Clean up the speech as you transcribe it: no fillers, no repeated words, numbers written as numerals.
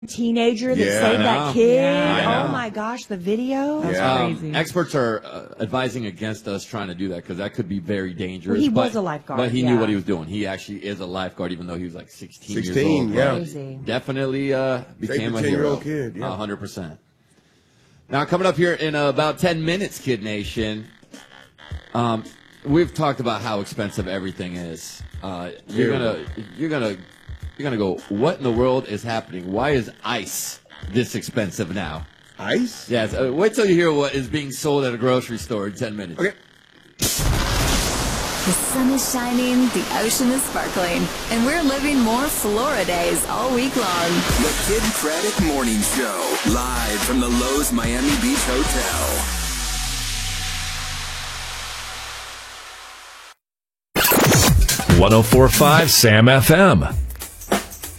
teenager that saved that kid. Oh my gosh, the video. That's crazy. Experts are advising against us trying to do that because that could be very dangerous. Well, he was a lifeguard. But he knew what he was doing. He actually is a lifeguard, even though he was like 16 years old. Yeah. Crazy. Definitely became a 10-year-old kid. Yeah. 100%. Now, coming up here in about 10 minutes, Kid Nation, we've talked about how expensive everything is. You're gonna go, what in the world is happening? Why is ice this expensive now? Ice? Yes. Wait till you hear what is being sold at a grocery store in 10 minutes. Okay. The sun is shining, the ocean is sparkling, and we're living more Florida days all week long. The Kid Craddock Morning Show, live from the Lowe's Miami Beach Hotel. 104.5 Sam FM.